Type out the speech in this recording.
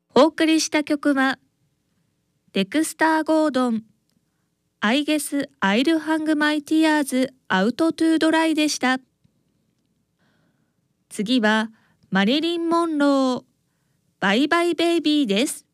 お送りした曲は、デクスター・ゴードン、I guess I'll hang my tears out to dry でした。次は、マリリン・モンロー、バイバイベイビーです。